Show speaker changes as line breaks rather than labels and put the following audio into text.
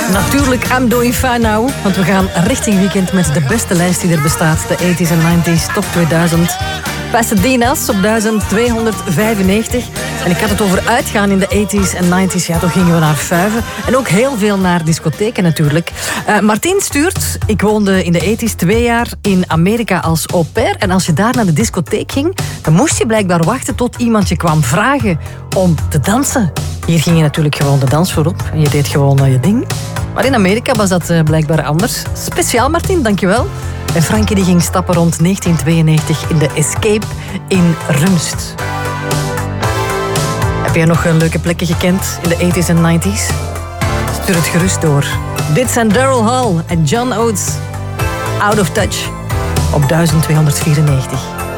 Natuurlijk, I'm doing fine now. Want we gaan richting weekend met de beste lijst die er bestaat. De 80s en 90s, top 2000. Pasadena's op 1295. En ik had het over uitgaan in de 80s en 90s. Ja, toen gingen we naar Fuiven. En ook heel veel naar discotheken natuurlijk. Martin stuurt, ik woonde in de 80s 2 jaar in Amerika als au pair. En als je daar naar de discotheek ging, dan moest je blijkbaar wachten tot iemand je kwam vragen om te dansen. Hier ging je natuurlijk gewoon de dansvloer op. En je deed gewoon je ding. Maar in Amerika was dat blijkbaar anders. Speciaal, Martin, dankjewel. En Frankie die ging stappen rond 1992 in de Escape in Rumst. Heb jij nog leuke plekken gekend in de 80s en 90s? Stuur het gerust door. Dit zijn Daryl Hall en John Oates. Out of Touch op 1294.